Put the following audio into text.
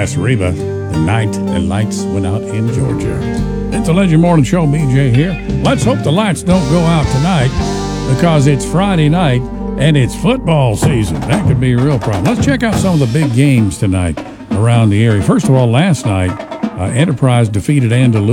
Pass Reba, the night the lights went out in Georgia. It's a Legend Morning Show, BJ here. Let's hope the lights don't go out tonight because it's Friday night and it's football season. That could be a real problem. Let's check out some of the big games tonight around the area. First of all, last night, Enterprise defeated Andalusia